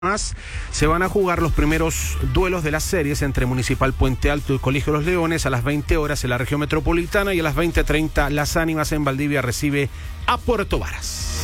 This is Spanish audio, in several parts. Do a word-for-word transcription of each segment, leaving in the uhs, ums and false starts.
Más se van a jugar los primeros duelos de las series entre Municipal Puente Alto y Colegio Los Leones a las veinte horas en la región metropolitana, y a las veinte treinta Las Ánimas en Valdivia recibe a Puerto Varas.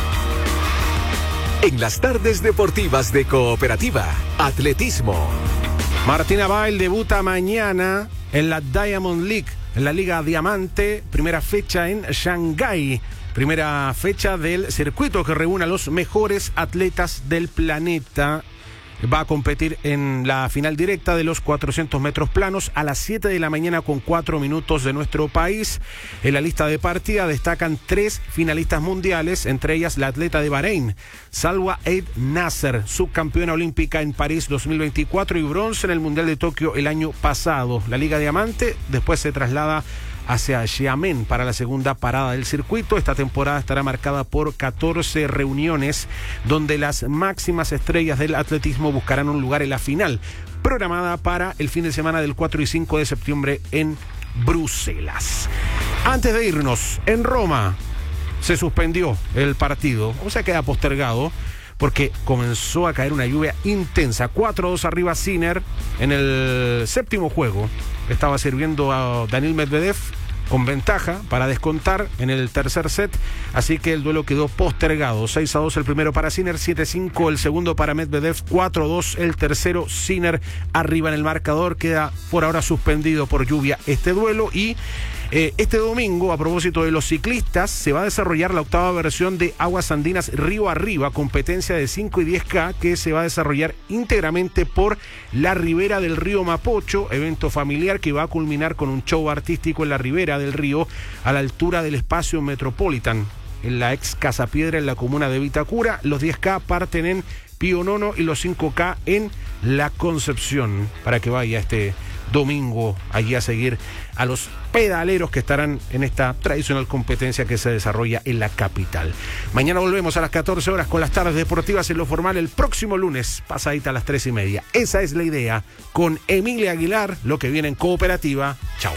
En las tardes deportivas de Cooperativa, atletismo. Martina Bail debuta mañana en la Diamond League, en la Liga Diamante, primera fecha en Shanghái. Primera fecha del circuito que reúne a los mejores atletas del planeta. Va a competir en la final directa de los cuatrocientos metros planos a las siete de la mañana con cuatro minutos de nuestro país. En la lista de partida destacan tres finalistas mundiales, entre ellas la atleta de Bahrein, Salwa Eid Nasser, subcampeona olímpica en París dos mil veinticuatro y bronce en el Mundial de Tokio el año pasado. La Liga Diamante después se traslada hacia Xiamen para la segunda parada del circuito. Esta temporada estará marcada por catorce reuniones donde las máximas estrellas del atletismo buscarán un lugar en la final, programada para el fin de semana del cuatro y cinco de septiembre en Bruselas. Antes de irnos, en Roma se suspendió el partido, o sea, queda postergado porque comenzó a caer una lluvia intensa. cuatro a dos arriba Sinner en el séptimo juego. Estaba sirviendo a Daniil Medvedev con ventaja para descontar en el tercer set, así que el duelo quedó postergado. seis a dos el primero para Sinner, siete a cinco el segundo para Medvedev, cuatro a dos el tercero. Sinner arriba en el marcador, queda por ahora suspendido por lluvia este duelo. Y eh, este domingo, a propósito de los ciclistas, se va a desarrollar la octava versión de Aguas Andinas Río Arriba, competencia de cinco y diez K que se va a desarrollar íntegramente por la ribera del río Mapocho, evento familiar que va a culminar con un show artístico en la ribera del río a la altura del espacio Metropolitan, en la ex Casa Piedra en la comuna de Vitacura. Los diez K parten en Pío Nono y los cinco K en La Concepción, para que vaya este domingo allí a seguir a los pedaleros que estarán en esta tradicional competencia que se desarrolla en la capital. Mañana volvemos a las catorce horas con las tardes deportivas en lo formal. El próximo lunes, pasadita a las tres y media. Esa es la idea con Emilia Aguilar, lo que viene en Cooperativa. Chao.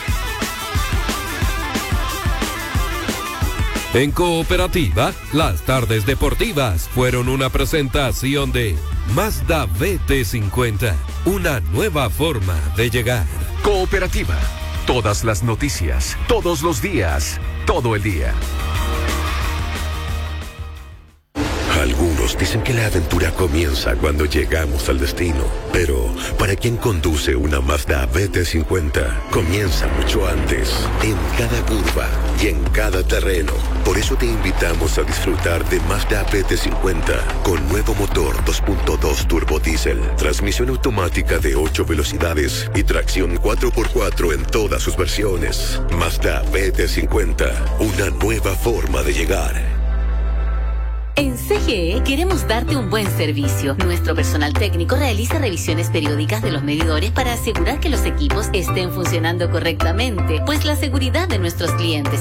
En Cooperativa, las tardes deportivas fueron una presentación de Mazda B T cincuenta, una nueva forma de llegar. Cooperativa, todas las noticias, todos los días, todo el día. Algunos dicen que la aventura comienza cuando llegamos al destino, pero para quien conduce una Mazda B T cincuenta, comienza mucho antes, en cada curva y en cada terreno. Por eso te invitamos a disfrutar de Mazda B T cincuenta con nuevo motor dos punto dos turbo diésel, transmisión automática de ocho velocidades y tracción cuatro por cuatro en todas sus versiones. Mazda B T cincuenta, una nueva forma de llegar. En C G E queremos darte un buen servicio. Nuestro personal técnico realiza revisiones periódicas de los medidores para asegurar que los equipos estén funcionando correctamente, pues la seguridad de nuestros clientes